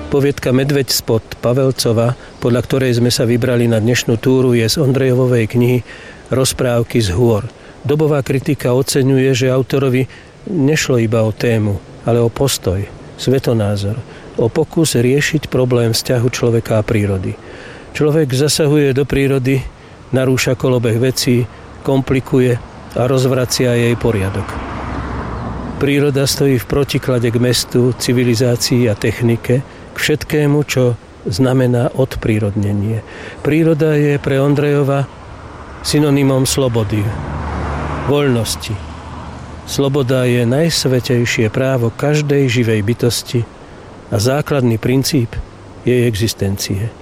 Poviedka Medveď spod Pavelcova, podľa ktorej sme sa vybrali na dnešnú túru, je z Ondrejovovej knihy Rozprávky z hôr. Dobová kritika oceňuje, že autorovi nešlo iba o tému, ale o postoj, svetonázor, o pokus riešiť problém vzťahu človeka a prírody. Človek zasahuje do prírody, narúša kolobeh vecí, komplikuje a rozvracia jej poriadok. Príroda stojí v protiklade k mestu, civilizácii a technike, k všetkému, čo znamená odprírodnenie. Príroda je pre Ondrejova synonymom slobody, voľnosti. Sloboda je najsvätejšie právo každej živej bytosti a základný princíp jej existencie.